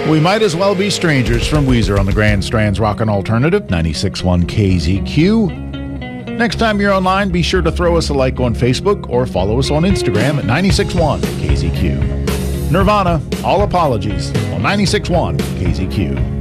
We Might As Well Be Strangers from Weezer on the Grand Strands Rockin' Alternative, 96.1 KZQ. Next time you're online, be sure to throw us a like on Facebook or follow us on Instagram at 96.1 KZQ. Nirvana, All Apologies on 96.1 KZQ.